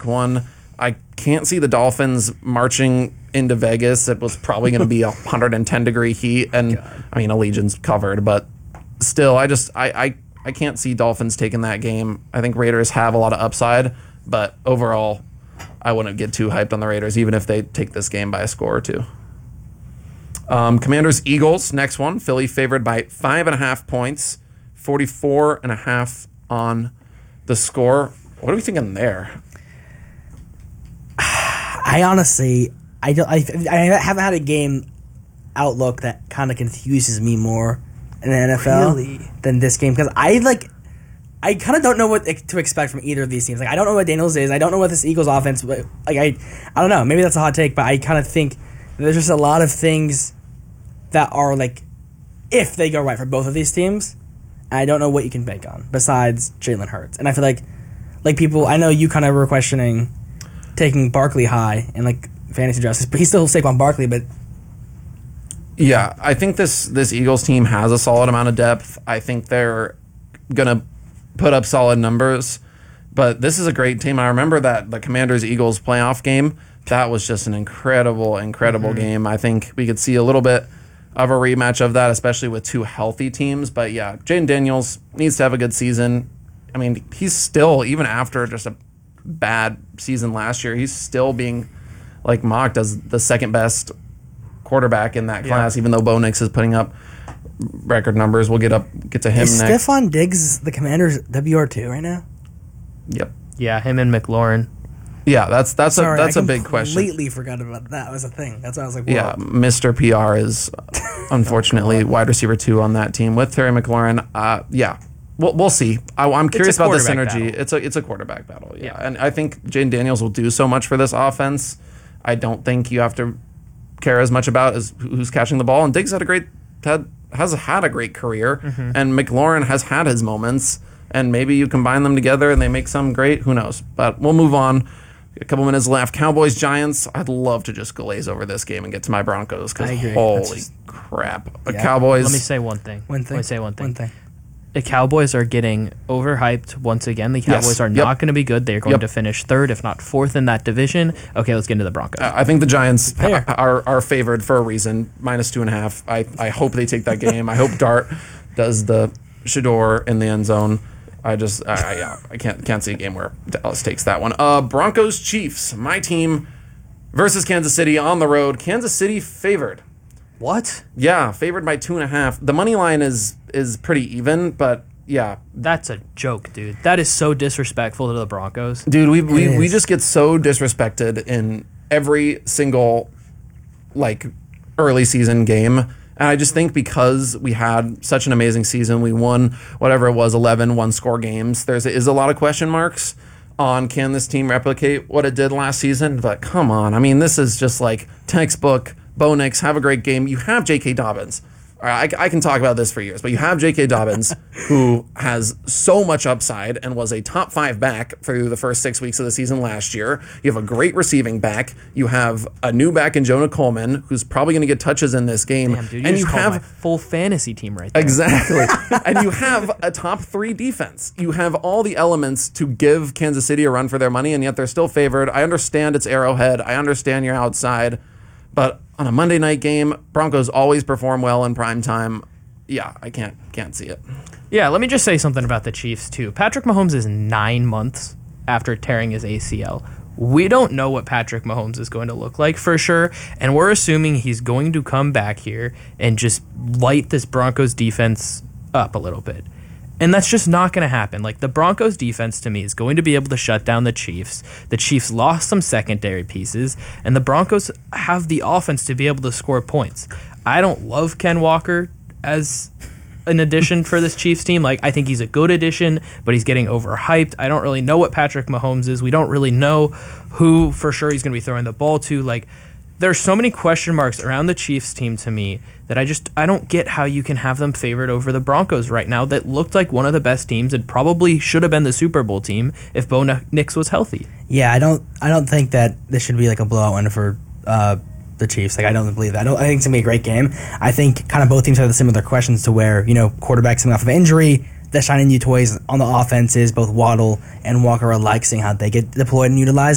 week 1. I can't see the Dolphins marching into Vegas. It was probably going to be 110-degree heat, and I mean, Allegiant's covered, but still, I can't see Dolphins taking that game. I think Raiders have a lot of upside, but overall, I wouldn't get too hyped on the Raiders, even if they take this game by a score or 2. Commanders Eagles, next one. Philly favored by 5.5 points, 44.5 on the score. What are we thinking there? I honestly, I haven't had a game outlook that kind of confuses me more in the NFL than this game, because I kind of don't know what to expect from either of these teams. Like, I don't know what Daniels is. I don't know what this Eagles offense. But I don't know. Maybe that's a hot take, but I kind of think there's just a lot of things that are like, if they go right for both of these teams, and I don't know what you can bank on besides Jalen Hurts. And I feel like people, I know you kind of were questioning taking Barkley high in like fantasy justice, but he's still Saquon Barkley. But yeah, I think this Eagles team has a solid amount of depth. I think they're gonna put up solid numbers, but this is a great team. I remember that the Commanders-Eagles playoff game, that was just an incredible game. I think we could see a little bit of a rematch of that, especially with 2 healthy teams. But yeah, Jayden Daniels needs to have a good season. I mean, he's still, even after just a bad season last year, he's still being like mocked as the second best quarterback in that class, even though Bo Nix is putting up record numbers. We'll get to him is next. Stephon Diggs the Commanders WR2 right now? Yep. Yeah, him and McLaurin. Yeah, that's a big question. I completely forgot about that. Was a thing. That's why I was like, whoa. Yeah, Mr. PR is unfortunately wide receiver 2 on that team with Terry McLaurin. Yeah, we'll see. I'm curious about the synergy. Battle. It's a quarterback battle. Yeah, and I think Jayden Daniels will do so much for this offense. I don't think you have to care as much about as who's catching the ball. And Diggs has had a great career, and McLaurin has had his moments. And maybe you combine them together and they make some great. Who knows? But we'll move on. A couple minutes left. Cowboys, Giants. I'd love to just glaze over this game and get to my Broncos, because holy crap. The Cowboys. Let me say one thing. The Cowboys are getting overhyped once again. The Cowboys are not going to be good. They're going to finish 3rd, if not 4th in that division. Okay, let's get into the Broncos. I think the Giants are favored for a reason. -2.5. I hope they take that game. I hope Dart does the Shador in the end zone. I can't see a game where Dallas takes that one. Broncos Chiefs, my team versus Kansas City on the road. Kansas City favored. What? Yeah, favored by 2.5. The money line is pretty even, but yeah, that's a joke, dude. That is so disrespectful to the Broncos, dude. We just get so disrespected in every single like early season game. And I just think because we had such an amazing season, we won whatever it was, 11 one-score games. There is a lot of question marks on can this team replicate what it did last season. But come on, I mean, this is just like textbook. Bo Nix, have a great game. You have J.K. Dobbins. All right, I can talk about this for years, but you have J.K. Dobbins, who has so much upside and was a top 5 back through the first 6 weeks of the season last year. You have a great receiving back. You have a new back in Jonah Coleman, who's probably going to get touches in this game. Damn, dude, you have a full fantasy team right there. Exactly. And you have a top 3 defense. You have all the elements to give Kansas City a run for their money, and yet they're still favored. I understand it's Arrowhead. I understand you're outside. But on a Monday night game, Broncos always perform well in prime time. Yeah, I can't see it. Yeah, let me just say something about the Chiefs, too. Patrick Mahomes is 9 months after tearing his ACL. We don't know what Patrick Mahomes is going to look like for sure, and we're assuming he's going to come back here and just light this Broncos defense up a little bit. And that's just not going to happen. Like, the Broncos defense, to me, is going to be able to shut down the Chiefs. The Chiefs lost some secondary pieces, and the Broncos have the offense to be able to score points. I don't love Ken Walker as an addition for this Chiefs team. Like, I think he's a good addition, but he's getting overhyped. I don't really know what Patrick Mahomes is. We don't really know who for sure he's going to be throwing the ball to. Like, there's so many question marks around the Chiefs team to me that I don't get how you can have them favored over the Broncos right now that looked like one of the best teams and probably should have been the Super Bowl team if Bo Nix was healthy. Yeah, I don't think that this should be like a blowout win for the Chiefs. Like, I don't believe that. I think it's going to be a great game. I think kind of both teams have the similar questions to where, quarterbacks coming off of injury, the shiny new toys on the offenses, both Waddle and Walker alike, seeing how they get deployed and utilized.